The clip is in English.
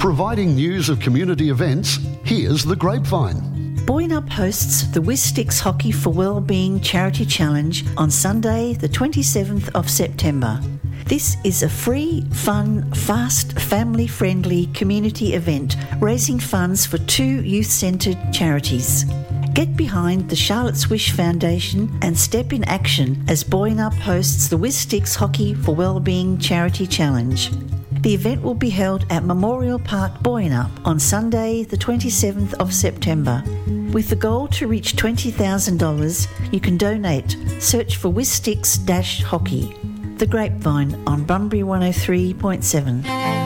Providing news of community events, here's The Grapevine. Boynup hosts the Wistix Hockey for Wellbeing Charity Challenge on Sunday the 27th of September. This is a free, fun, fast, family-friendly community event raising funds for 2 youth-centred charities. Get behind the Charlotte's Wish Foundation and step in action as Boynup hosts the Wistix Hockey for Wellbeing Charity Challenge. The event will be held at Memorial Park, Boynup on Sunday the 27th of September. With the goal to reach $20,000, you can donate. Search for Wistix-Hockey. The Grapevine on Bunbury 103.7.